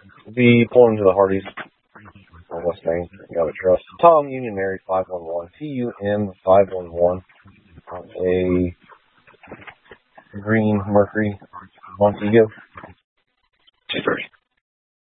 Be pulling to the Hardys. Mustang, you gotta trust. Tom Union Mary 511. TUM 511. A green Mercury Montego.